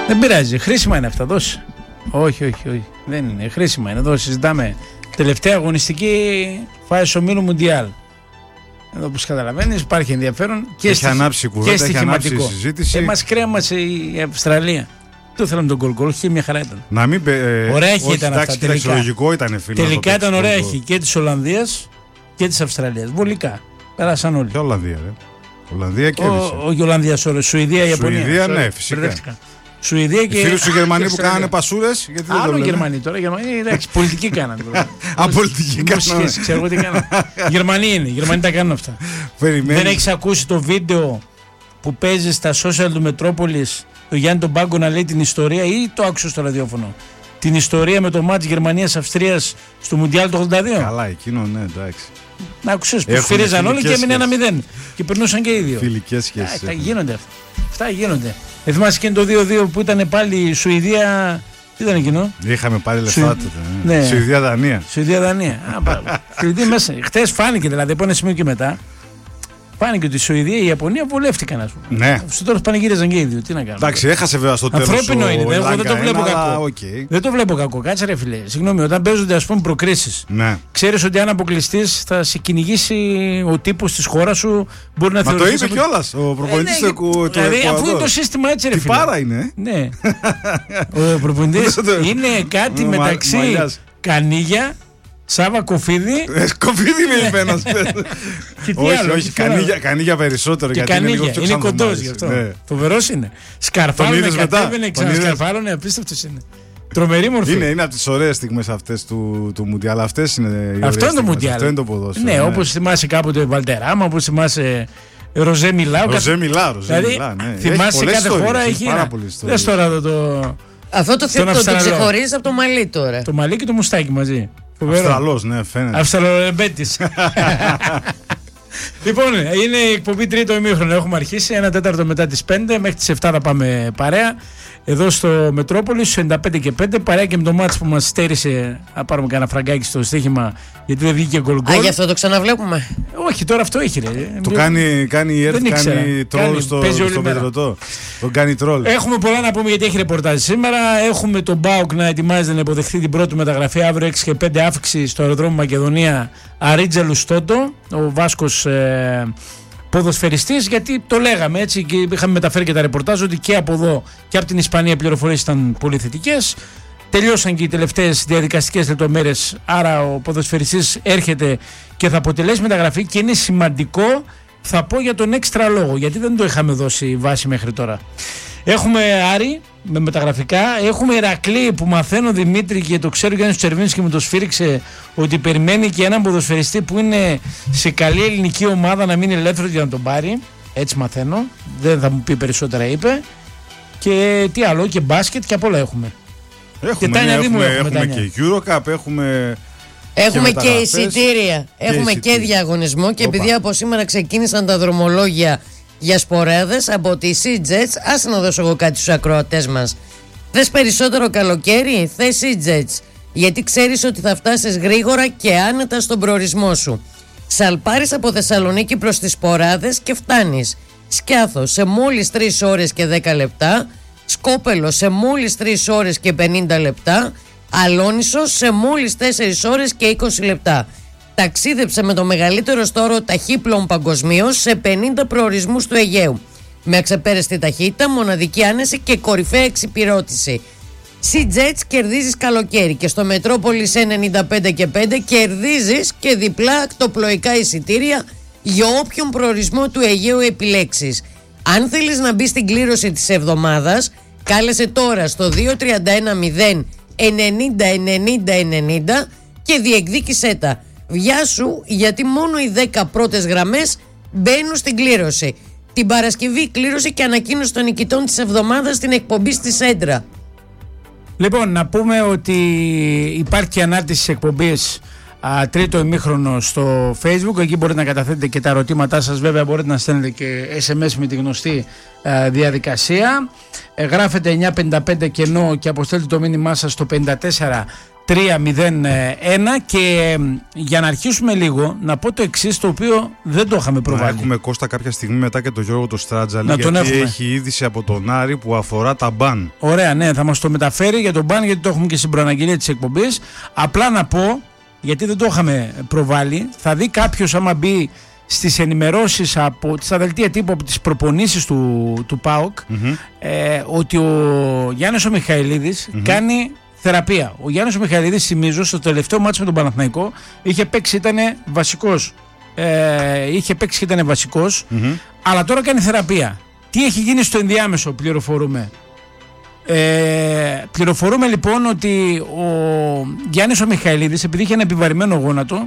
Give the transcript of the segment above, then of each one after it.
Δεν πειράζει, χρήσιμα είναι αυτά, δώσε. Όχι, δεν είναι, χρήσιμα είναι, εδώ συζητάμε. Τελευταία αγωνιστική φάση ομίλου Μουντιάλ. Εδώ όπως καταλαβαίνεις υπάρχει ενδιαφέρον και έχει ανάψει κουβέντα, έχει ανάψει συζήτηση. Μας κρέμασε η Αυστραλία. Το θέλαμε τον γκολ, και μια χαρά ήταν. Να μην ωραία όχι, ήταν αυτά τελικά. Λογικό ήταν, φίλε. Τελικά ήταν ωραία έχει και της Ολλανδίας και της Αυστραλίας. Βολικά. Περάσαν όλοι. Και Ολλανδία, Ολλανδία κέρδισε. Όχι Ολλανδία, Σουηδία, Ιαπωνία. Σουηδία, ναι, φυσικά. Σουηδία και. Οι φίλοι σου Γερμανοί που κάνανε πασούρες. Άλλο Γερμανοί τώρα. Εντάξει, πολιτική κάνανε. Απολιτική κάνανε. Ξέρω εγώ τι κάνανε. Γερμανοί είναι. Γερμανοί τα κάνουν αυτά. Δεν έχεις ακούσει το βίντεο που παίζει στα social του Μετρόπολης το Γιάννη τον Πάγκο να λέει την ιστορία ή το άκουσα στο ραδιόφωνο? Την ιστορία με το μάτς Γερμανίας-Αυστρίας στο Μουντιάλ το 82. Καλά, εκείνο ναι, εντάξει. Να άκουσες που σφυρίζαν όλοι και έμεινε 1-0. Και περνούσαν και οι δύο. Φιλικές σχέσεις. Αυτά γίνονται αυτά. Αυτά γίνονται. Θυμάσαι και το 2-2 που ήταν πάλι η Σουηδία. Τι ήταν εκείνο? Είχαμε πάλι λεφτά τότε. Ναι. Σουηδία-Δανία. Σουηδία-Δανία. Σουηδία μέσα. Χτες φάνηκε δηλαδή από ένα σημείο και μετά. Φάνηκε ότι η Σουηδία και η Ιαπωνία βολεύτηκαν, ας πούμε. Ναι. Στο τέλος πανηγύριζαν και οι δύο. Τι να κάνουμε. Εντάξει, έχασε βέβαια στο τέλος. Ανθρώπινο είναι. Εγώ δεν το βλέπω κακό. Δεν το βλέπω κακό. Κάτσε ρε φιλέ. Συγγνώμη, όταν παίζονται ας πούμε προκρίσεις. Ναι. Ξέρεις ότι αν αποκλειστείς θα σε κυνηγήσει ο τύπος της χώρας σου. Μπορεί να θεωρήσει. Μα το είπε κιόλας ο προπονητής του Εκουαδόρ. Δηλαδή, αφού είναι το σύστημα έτσι, ρε φίλε. Τι πάρα είναι. Ναι. Ο προπονητής είναι κάτι μεταξύ Κανίγια. Σάβα Κοφίδη. Κοφίδη είναι υπένας. Όχι, Κανίγια περισσότερο. Και Κανίγια, είναι κοντός γι' αυτό. Φοβερός είναι. Σκαρφάλωνε, κατέβαινε, ξανασκαρφάλωνε, απίστευτος είναι. Τρομερή μορφή. Είναι από τις ωραίες στιγμές αυτές του Μουντιάλ. Αυτές είναι οι ωραίες στιγμές. Αυτό είναι το Μουντιάλ. Αυτό είναι το ποδόσφαιρο. Ναι, όπως θυμάσαι κάποτε Βαλτεράμα, όπως θυμάσαι Ροζέ Μιλάου. Ροζέ Μιλάου, ναι. Θυμάσαι κάθε χώρα έχει. Δες τώρα αυτό το ξεχωρίζει από το Μαλί τώρα. Το Μαλί και το Μουστάκι μαζί. Αυστραλός, ναι, φαίνεται. Αυστραλοεμπέτης. Λοιπόν, είναι η εκπομπή τρίτο ημίχρονο. Έχουμε αρχίσει 1/4 μετά τις 5. Μέχρι τις 7 θα πάμε παρέα. Εδώ στο Μετρόπολη, στους 95 και 5. Παρέα και με το μάτς που μας στέρισε να πάρουμε κανένα φραγκάκι στο στοίχημα. Γιατί δεν βγήκε γκολ. Α, γι' αυτό το ξαναβλέπουμε. Όχι, τώρα αυτό έχει ρε. Το κάνει η ΕΡΤ, κάνει τρόλ στο Πετρωτό. Τον κάνει τρόλ. Έχουμε πολλά να πούμε γιατί έχει ρεπορτάζ σήμερα. Έχουμε τον ΠΑΟΚ να ετοιμάζεται να υποδεχθεί την πρώτη μεταγραφή αύριο 6 και 5 αύξηση στο αεροδρόμιο Μακεδονία Αρίτζελου Στότο. Ο Βάσκος ποδοσφαιριστής, γιατί το λέγαμε έτσι και είχαμε μεταφέρει και τα ρεπορτάζ ότι και από εδώ και από την Ισπανία οι πληροφορίες ήταν πολύ θετικές. Τελειώσαν και οι τελευταίες διαδικαστικές λεπτομέρειες, άρα ο ποδοσφαιριστής έρχεται και θα αποτελέσει μεταγραφή και είναι σημαντικό, θα πω για τον έξτρα λόγο, γιατί δεν το είχαμε δώσει βάση μέχρι τώρα. Έχουμε Άρη με μεταγραφικά, έχουμε Ηρακλή που μαθαίνω Δημήτρη και το ξέρω Γιάννης Τσερβίνης και μου το σφύριξε ότι περιμένει και έναν ποδοσφαιριστή που είναι σε καλή ελληνική ομάδα να μείνει ελεύθερος για να τον πάρει. Έτσι μαθαίνω, δεν θα μου πει περισσότερα είπε. Και τι άλλο, και μπάσκετ και απ' όλα έχουμε. Έχουμε και Eurocup, έχουμε και εισιτήρια, έχουμε και διαγωνισμό και επειδή από σήμερα ξεκίνησαν τα δρομολόγια για σποράδες από τη SeaJets, άσε να δώσω εγώ κάτι στους ακροατές μας. Θες περισσότερο καλοκαίρι, θες SeaJets, γιατί ξέρεις ότι θα φτάσεις γρήγορα και άνετα στον προορισμό σου. Σαλπάρεις από Θεσσαλονίκη προς τις σποράδες και φτάνεις. Σκιάθος σε μόλις 3 ώρες και 10 λεπτά, Σκόπελο σε μόλις 3 ώρες και 50 λεπτά, Αλόνισος σε μόλις 4 ώρες και 20 λεπτά. Ταξίδεψε με το μεγαλύτερο στόρο ταχύπλων παγκοσμίως σε 50 προορισμούς του Αιγαίου. Με αξεπέραστη ταχύτητα, μοναδική άνεση και κορυφαία εξυπηρώτηση. SeaJets κερδίζεις καλοκαίρι και στο Μετρόπολης 95 και 5 κερδίζεις και διπλά ακτοπλοϊκά εισιτήρια για όποιον προορισμό του Αιγαίου επιλέξεις. Αν θέλεις να μπεις στην κλήρωση της εβδομάδας, κάλεσε τώρα στο 2310 90 και διεκδίκησέ τα. Βιάσου, γιατί μόνο οι 10 πρώτες γραμμές μπαίνουν στην κλήρωση. Την Παρασκευή κλήρωση και ανακοίνωση των νικητών της εβδομάδας στην εκπομπή στη Σέντρα. Λοιπόν, να πούμε ότι υπάρχει και ανάρτηση της εκπομπής τρίτο ημίχρονο στο Facebook. Εκεί μπορείτε να καταθέτετε και τα ερωτήματά σας. Βέβαια μπορείτε να στέλνετε και SMS με τη γνωστή διαδικασία. Γράφετε 955 κενό και αποστέλετε το μήνυμά σας στο 54301. Και για να αρχίσουμε λίγο, να πω το εξής, το οποίο δεν το είχαμε προβάλει. Να έχουμε, Κώστα, κάποια στιγμή μετά και τον Γιώργο το Στράτζαλη, γιατί έχει είδηση από τον Άρη που αφορά τα μπαν. Ωραία, ναι, θα μας το μεταφέρει για τον μπαν, γιατί το έχουμε και στην προαναγγελία της εκπομπής. Απλά να πω, γιατί δεν το είχαμε προβάλει, θα δει κάποιος άμα μπει στις ενημερώσεις στα δελτία τύπου από τις προπονήσεις του ΠΑΟΚ, ότι ο Γιάννης ο Μιχαηλίδης κάνει θεραπεία. Ο Γιάννης ο Μιχαηλίδης, θυμίζω, στο τελευταίο μάτσο με τον Παναθηναϊκό είχε παίξει, ήταν βασικός. Αλλά τώρα κάνει θεραπεία. Τι έχει γίνει στο ενδιάμεσο, πληροφορούμε. Πληροφορούμε λοιπόν ότι ο Γιάννης ο Μιχαηλίδης, επειδή είχε ένα επιβαρημένο γόνατο,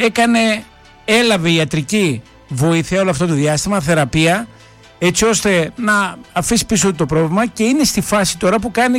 έλαβε ιατρική βοήθεια όλο αυτό το διάστημα, θεραπεία, έτσι ώστε να αφήσει πίσω το πρόβλημα, και είναι στη φάση τώρα που κάνει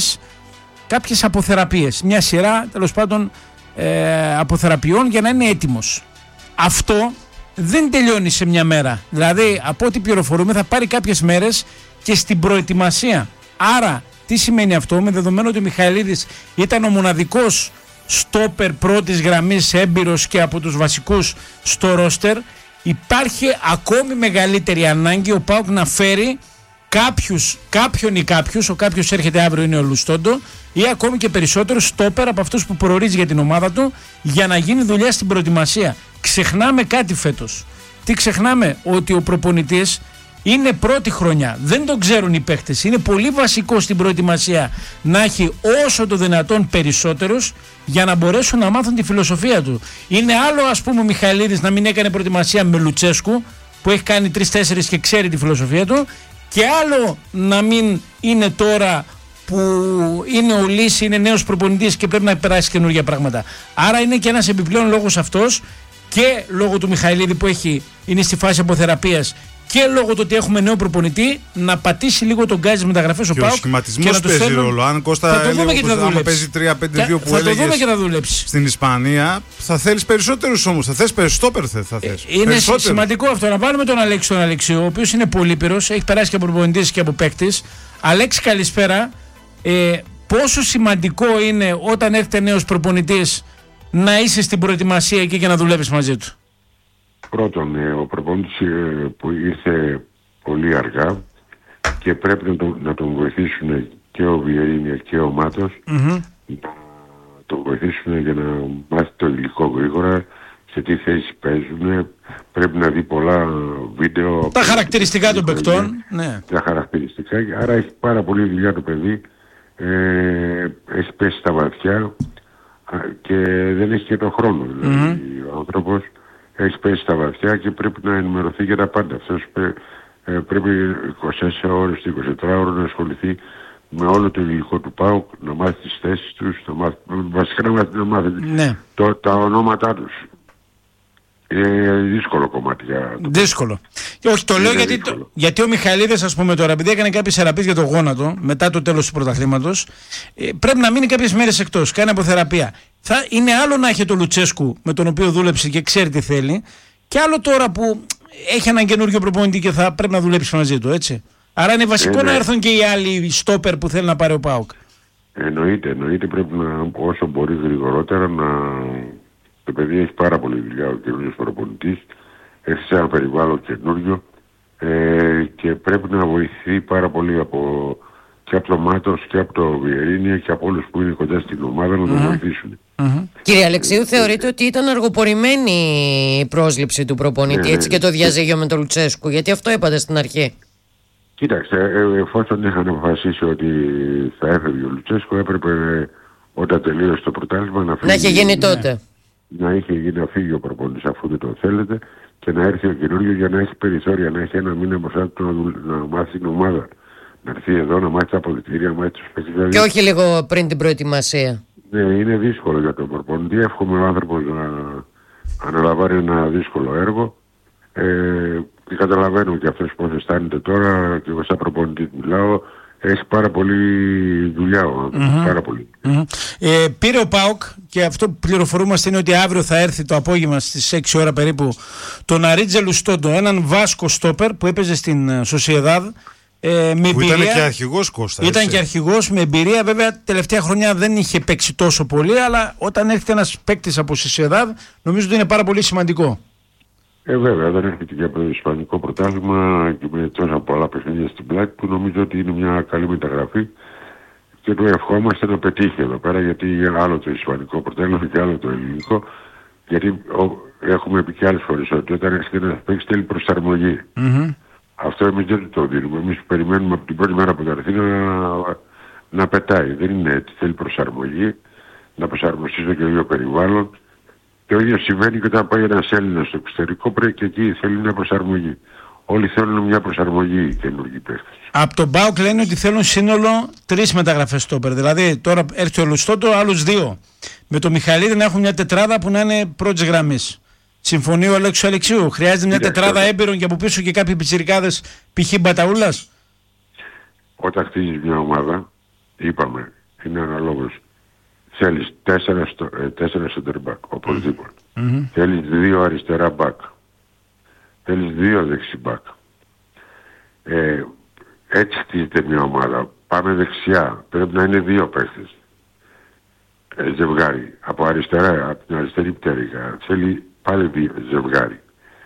κάποιες αποθεραπείες, μια σειρά τέλος πάντων αποθεραπείων για να είναι έτοιμος. Αυτό δεν τελειώνει σε μια μέρα, δηλαδή από ό,τι πληροφορούμε θα πάρει κάποιες μέρες και στην προετοιμασία. Άρα τι σημαίνει αυτό, με δεδομένο ότι ο Μιχαηλίδης ήταν ο μοναδικός στόπερ πρώτης γραμμής, έμπειρος και από τους βασικούς στο ρόστερ, υπάρχει ακόμη μεγαλύτερη ανάγκη ο ΠΑΟΚ να φέρει κάποιον ή κάποιους, ο κάποιος έρχεται αύριο είναι ο Λουστόντο, ή ακόμη και περισσότερο στόπερ από αυτούς που προορίζει για την ομάδα του, για να γίνει δουλειά στην προετοιμασία. Ξεχνάμε κάτι φέτος. Τι ξεχνάμε? Ότι ο προπονητής είναι πρώτη χρονιά, δεν τον ξέρουν οι παίχτες. Είναι πολύ βασικό στην προετοιμασία να έχει όσο το δυνατόν περισσότερους, για να μπορέσουν να μάθουν τη φιλοσοφία του. Είναι άλλο, ας πούμε, ο Μιχαηλίδης να μην έκανε προετοιμασία με Λουτσέσκου, που έχει κάνει 3-4 και ξέρει τη φιλοσοφία του, και άλλο να μην είναι τώρα που είναι ο Λύση, είναι νέος προπονητής και πρέπει να περάσει καινούργια πράγματα. Άρα είναι και ένας επιπλέον λόγος αυτός, και λόγω του Μιχαηλίδη που είναι στη φάση αποθεραπείας, και λόγω του ότι έχουμε νέο προπονητή, να πατήσει λίγο τον γκάζι μεταγραφές ο ΠΑΟΚ. Και ο σχηματισμός παίζει ρόλο. Αν Κώστα άμα παίζει 3-5-2 που έλεγες και θα δουλέψει. Στην Ισπανία, θα θέλεις περισσότερους όμως. Θα θες περισσότερο. Είναι σημαντικό αυτό. Να βάλουμε τον Αλέξη τον Αλεξίου, ο οποίος είναι πολύπειρος, έχει περάσει και από προπονητής και από παίκτης. Αλέξη, καλησπέρα. Πόσο σημαντικό είναι όταν έρχεται νέος προπονητής να είσαι στην προετοιμασία εκεί και να δουλεύεις μαζί του? Πρώτον, ο προπονητής που ήρθε πολύ αργά και πρέπει να τον βοηθήσουν και ο Βιερίνια και ο Μάτος, να τον βοηθήσουν για να μάθει το υλικό γρήγορα, σε τι θέση παίζουν. Πρέπει να δει πολλά βίντεο. Τα χαρακτηριστικά των παικτών. Ναι. Τα χαρακτηριστικά, άρα έχει πάρα πολύ δουλειά το παιδί. Έχει πέσει στα βαθιά και δεν έχει και τον χρόνο. Δηλαδή, ο άνθρωπος έχει πέσει στα βαθιά και πρέπει να ενημερωθεί για τα πάντα. Αυτός πρέπει 24 ώρες, 24 ώρες να ασχοληθεί με όλο το υλικό του ΠΑΟΚ, να μάθει τις θέσεις τους, βασικά να μάθει τα ονόματά τους. Είναι δύσκολο κομμάτι για το... Δύσκολο. Όχι, το λέω γιατί ο Μιχαηλίδης, ας πούμε τώρα, επειδή έκανε κάποιες θεραπείες για το γόνατο μετά το τέλος του πρωταθλήματος, πρέπει να μείνει κάποιες μέρες εκτός, κάνει αποθεραπεία. Είναι άλλο να έχει το Λουτσέσκου με τον οποίο δούλεψε και ξέρει τι θέλει, και άλλο τώρα που έχει έναν καινούργιο προπονητή και θα πρέπει να δουλέψει μαζί του, έτσι. Άρα είναι βασικό να έρθουν και οι άλλοι στόπερ που θέλει να πάρει ο ΠΑΟΚ. Εννοείται, πρέπει να, όσο μπορεί γρηγορότερα να... Το παιδί έχει πάρα πολύ δουλειά, ο καινούργιος προπονητής, έχει σε ένα περιβάλλον καινούργιο και πρέπει να βοηθεί πάρα πολύ και από το Μάτος και από το Βιερίνια και από όλους που είναι κοντά στην ομάδα να τον βοηθήσουν. Κύριε Αλεξίου, θεωρείτε ότι ήταν αργοπορημένη η πρόσληψη του προπονητή, έτσι, και το διαζύγιο με τον Λουτσέσκου, γιατί αυτό είπατε στην αρχή? Κοίταξε, εφόσον είχαν αποφασίσει ότι θα έφευγε ο Λουτσέσκου, έπρεπε όταν τελείωσε το πρωτάθλημα να είχε γίνει τότε. Να είχε γίνει, να φύγει ο προπονητής αφού δεν το θέλετε, και να έρθει ο καινούργιος για να έχει περιθώρια, να έχει ένα μήνα μπροστά του να μάθει την ομάδα. Να έρθει εδώ να μάθει τα αποδυτήρια, να μάθει τους παίκτες. Και όχι λίγο πριν την προετοιμασία. Ναι, είναι δύσκολο για τον προπονητή. Εύχομαι ο άνθρωπος να αναλαμβάνει ένα δύσκολο έργο. Και καταλαβαίνω και αυτός πώς αισθάνεται τώρα, και εγώ σαν προπονητή μιλάω. έχει πάρα πολύ δουλειά, πάρα πολύ. Πήρε ο ΠΑΟΚ, και αυτό που πληροφορούμαστε είναι ότι αύριο θα έρθει το απόγευμα στις 6 ώρα περίπου, τον Αρίτζελου Στόντο, έναν Βάσκο στόπερ που έπαιζε στην Σοσιεδάδ. Με που ήταν και αρχηγός, Κώστα. Ήταν και αρχηγός με εμπειρία. Βέβαια τελευταία χρονιά δεν είχε παίξει τόσο πολύ, αλλά όταν έρχεται ένας παίκτης από Σοσιεδάδ νομίζω ότι είναι πάρα πολύ σημαντικό. Βέβαια, δεν έρχεται και από το Ισπανικό πρωτάθλημα και με τόσα πολλά παιχνίδια στην πλάτη του, νομίζω ότι είναι μια καλή μεταγραφή και του ευχόμαστε να πετύχει εδώ πέρα, γιατί άλλο το Ισπανικό πρωτάθλημα και άλλο το ελληνικό, γιατί έχουμε πει και άλλες φορές ότι όταν έρχεται να παίξει θέλει προσαρμογή. Αυτό εμείς δεν το δίνουμε. Εμείς περιμένουμε από την πρώτη μέρα που θα έρθει να πετάει. Δεν είναι έτσι. Θέλει προσαρμογή, να προσαρμοστεί στο καινούριο περιβάλλον. Και το ίδιο συμβαίνει και όταν πάει ένας Έλληνας στο εξωτερικό, πρέπει και εκεί θέλει μια προσαρμογή. Όλοι θέλουν μια προσαρμογή οι καινούργοι παίκτες. Από τον ΠΑΟΚ λένε ότι θέλουν σύνολο 3 μεταγραφές στόπερ. Δηλαδή τώρα έρθει ο Λουστότο, άλλους 2. Με το Μιχαλίδη να έχουν μια τετράδα που να είναι πρώτης γραμμής. Συμφωνεί ο Αλέξης Αλεξίου? Χρειάζεται μια τετράδα έμπειρων και από πίσω και κάποιοι πιτσιρικάδες π.χ. Μπαταούλας. Όταν χτίζεις μια ομάδα, είπαμε, είναι αναλόγως. Θέλεις 4 center back, οπωσδήποτε. Θέλεις 2 αριστερά back. Θέλεις 2 δεξί back. Έτσι χτίζεται μια ομάδα. Πάμε δεξιά. Πρέπει να είναι 2 παίχτες. Ζευγάρι. Από αριστερά, από την αριστερή πτέρυγα. Θέλει πάλι 2 ζευγάρι.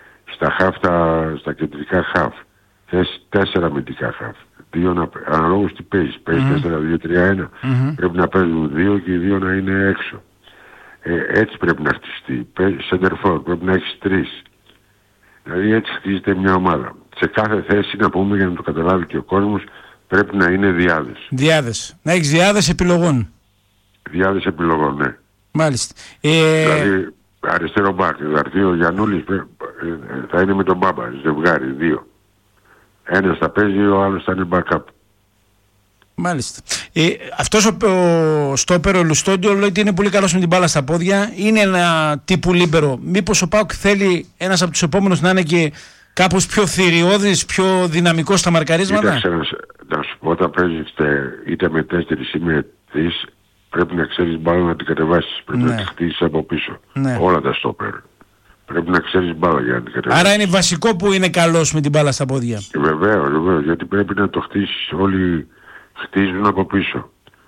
Στα κεντρικά χαφ. Θες 4 αμυντικά χαφ. Αναλόγως τι παίζεις. Παίζεις 4-2-3-1. Πρέπει να παίζουν 2 και οι 2 να είναι έξω. Έτσι πρέπει να χτιστεί. Σεντερφόρ πρέπει να έχεις 3. Δηλαδή έτσι χτίζεται μια ομάδα. Σε κάθε θέση, να πούμε για να το καταλάβει και ο κόσμος, πρέπει να είναι διάδες. Να έχεις διάδες επιλογών. Διάδες επιλογών, ναι. Μάλιστα. Δηλαδή αριστερό μπακ. Δηλαδή ο Γιαννούλης θα είναι με τον Μπάμπα. Ζευγάρι, 2. Ένας θα παίζει, ο άλλος θα είναι backup. Μάλιστα. Αυτός ο στόπερ, ο Λουστόντιο, λέει ότι είναι πολύ καλός με την μπάλα στα πόδια. Είναι ένα τύπου λίμπερο. Μήπως ο ΠΑΟΚ θέλει ένας από τους επόμενους να είναι και κάπως πιο θηριώδης, πιο δυναμικός στα μαρκαρίσματα? Κοίταξε να σου πω, όταν παίζεις είτε με 4 ή με 3, πρέπει να ξέρεις μπάλα να την κατεβάσεις. Πρέπει να τη χτίσεις από πίσω. Όλα τα στόπερ. Πρέπει να ξέρεις μπάλα για να την κατεβάσεις. Άρα είναι βασικό που είναι καλός με την μπάλα στα πόδια. Βεβαίως, γιατί πρέπει να το χτίσεις. Όλοι χτίζουν από πίσω.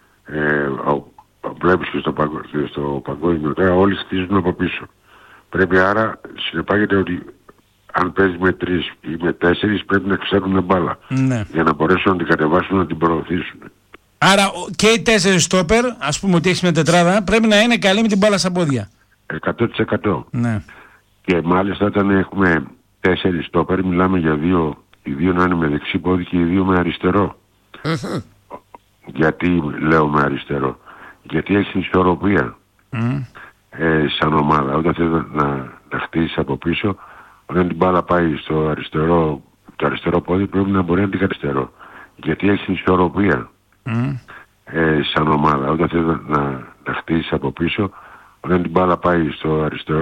Βλέπεις και στο παγκόσμιο τώρα, όλοι χτίζουν από πίσω. Πρέπει άρα, συνεπάγεται ότι αν παίζει με 3 ή με 4 πρέπει να ξέρουν μπάλα. Για να μπορέσουν να την κατεβάσουν, να την προωθήσουν. Άρα και οι 4 στόπερ, ας πούμε ότι έχεις μια τετράδα, πρέπει να είναι καλή με την μπάλα στα πόδια. 100%. Ναι. Και μάλιστα όταν έχουμε 4 στόπερ, μιλάμε για 2, οι 2 να είναι με δεξί πόδι και οι 2 με αριστερό. Γιατί λέω με αριστερό? Γιατί έχει ισορροπία σαν ομάδα. Όταν θες να χτίσεις από πίσω, όταν την μπάλα πάει στο αριστερό, το αριστερό πόδι πρέπει να μπορεί να την αριστερό. Γιατί έχει ισορροπία σαν ομάδα. Όταν θες να χτίσεις από πίσω, όταν την μπάλα πάει στο αριστερό